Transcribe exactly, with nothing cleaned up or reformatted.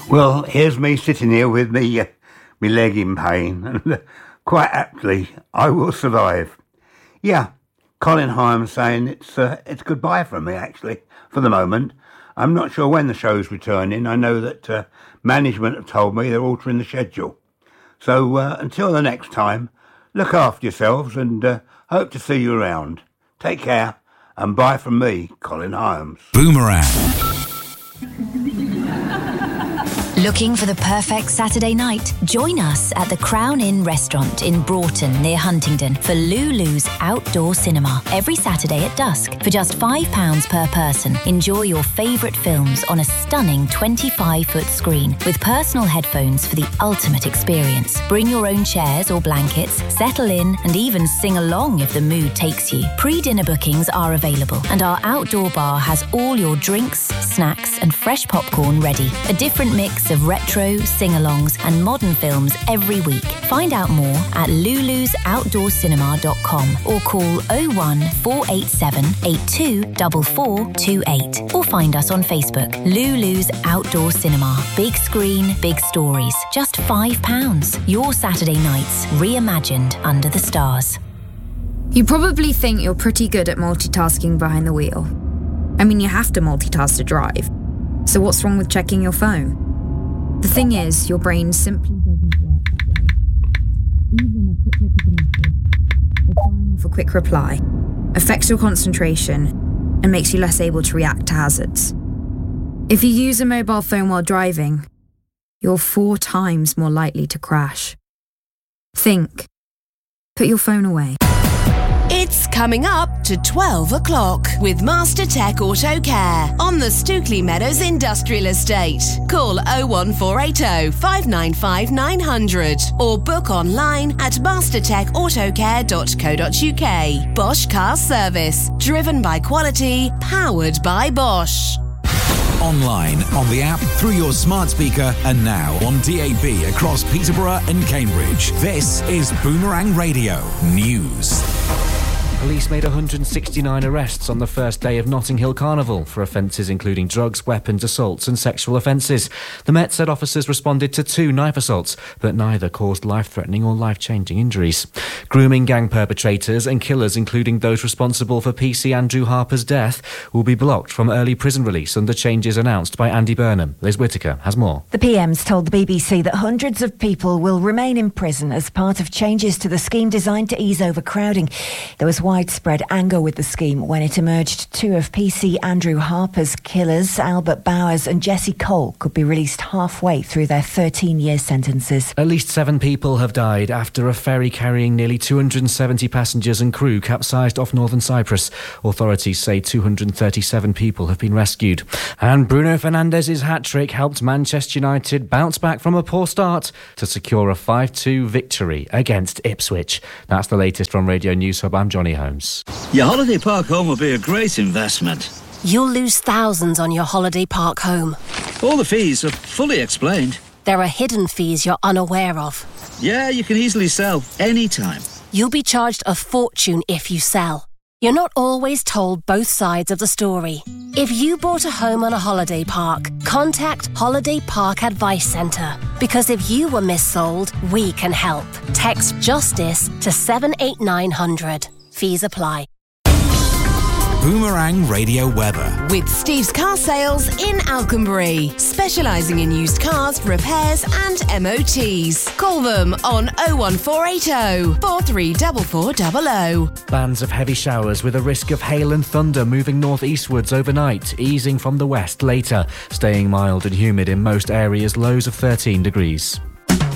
Well, here's me sitting here with me, uh, me leg in pain, and uh, quite aptly, I will survive. Yeah, Colin Hyams saying it's uh, it's goodbye from me, actually, for the moment. I'm not sure when the show's returning. I know that uh, management have told me they're altering the schedule. So uh, until the next time, look after yourselves and uh, hope to see you around. Take care, and bye from me, Colin Hyams. Boomerang. Looking for the perfect Saturday night? Join us at the Crown Inn restaurant in Broughton near Huntingdon for Lulu's Outdoor Cinema every Saturday at dusk. For just five pounds per person, enjoy your favourite films on a stunning twenty-five foot screen with personal headphones for the ultimate experience. Bring your own chairs or blankets, settle in and even sing along if the mood takes you. Pre-dinner bookings are available and our outdoor bar has all your drinks, snacks and fresh popcorn ready. A different mix of retro, sing-alongs and modern films every week. Find out more at lulus outdoor cinema dot com or call oh one four eight seven eight two four four two eight or find us on Facebook. Lulu's Outdoor Cinema. Big screen, big stories. Just five pounds. Your Saturday nights reimagined under the stars. You probably think you're pretty good at multitasking behind the wheel. I mean, you have to multitask to drive. So what's wrong with checking your phone? The thing is, your brain simply doesn't work that way. Even a quick look at the message, or time for a quick reply, affects your concentration and makes you less able to react to hazards. If you use a mobile phone while driving, you're four times more likely to crash. Think. Put your phone away. It's coming up to twelve o'clock with Master Tech Auto Care on the Stookley Meadows Industrial Estate. Call oh one four eight oh five nine five nine hundred or book online at master tech auto care dot co dot uk. Bosch Car Service. Driven by quality, powered by Bosch. Online, on the app, through your smart speaker, and now on D A B across Peterborough and Cambridge. This is Boomerang Radio News. Police made one hundred sixty-nine arrests on the first day of Notting Hill Carnival for offences including drugs, weapons, assaults and sexual offences. The Met said officers responded to two knife assaults, but neither caused life-threatening or life-changing injuries. Grooming gang perpetrators and killers, including those responsible for P C Andrew Harper's death, will be blocked from early prison release under changes announced by Andy Burnham. Liz Whittaker has more. The P M's told the B B C that hundreds of people will remain in prison as part of changes to the scheme designed to ease overcrowding. There was widespread anger with the scheme when it emerged two of P C Andrew Harper's killers, Albert Bowers and Jesse Cole, could be released halfway through their thirteen-year sentences. At least seven people have died after a ferry carrying nearly two hundred seventy passengers and crew capsized off northern Cyprus. Authorities say two hundred thirty-seven people have been rescued. And Bruno Fernandes's hat-trick helped Manchester United bounce back from a poor start to secure a five two victory against Ipswich. That's the latest from Radio News Hub. I'm Johnny Holmes. Your holiday park home will be a great investment. You'll lose thousands on your holiday park home. All the fees are fully explained. There are hidden fees you're unaware of. Yeah, you can easily sell anytime. You'll be charged a fortune if you sell. You're not always told both sides of the story. If you bought a home on a holiday park, contact Holiday Park Advice Centre. Because if you were missold, we can help. Text JUSTICE to seven eight nine hundred. Fees apply. Boomerang Radio weather. With Steve's Car Sales in Alconbury, specialising in used cars, repairs and M O Ts. Call them on oh one four eight oh four three four four zero zero. Bands of heavy showers with a risk of hail and thunder moving north-eastwards overnight, easing from the west later, staying mild and humid in most areas, lows of thirteen degrees.